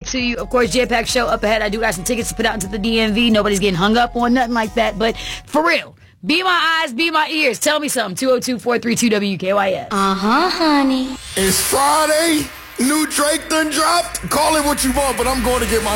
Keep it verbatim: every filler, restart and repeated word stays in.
to you. Of course, J-Pack Show up ahead. I do got some tickets to put out into the D M V. Nobody's getting hung up on nothing like that. But for real, be my eyes, be my ears. Tell me something. two oh two, four three two, W K Y S. Uh-huh, honey. It's Friday. New Drake done dropped. Call it what you want, but I'm going to get my